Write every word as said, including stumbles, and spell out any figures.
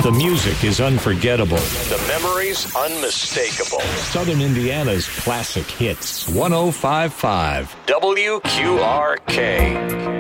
The music is unforgettable. The memories unmistakable. Southern Indiana's classic hits. one oh five point five W Q R K.